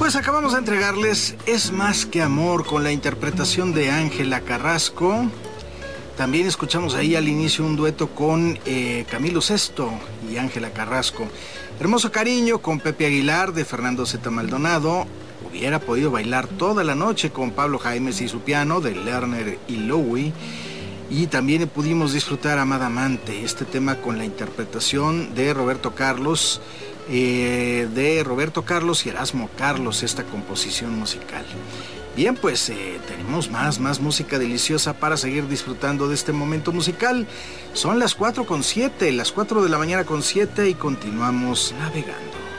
pues acabamos de entregarles Es más que amor con la interpretación de Ángela Carrasco. También escuchamos ahí al inicio un dueto con Camilo Sesto y Ángela Carrasco. Hermoso cariño con Pepe Aguilar de Fernando Z. Maldonado. Hubiera podido bailar toda la noche con Pablo Jaimes y su piano de Lerner y Lowy. Y también pudimos disfrutar Amada Amante, este tema con la interpretación de Roberto Carlos y Erasmo Carlos, esta composición musical. Bien, pues tenemos más música deliciosa para seguir disfrutando de este momento musical. Son las 4:07, las 4 de la mañana con 7 y continuamos navegando.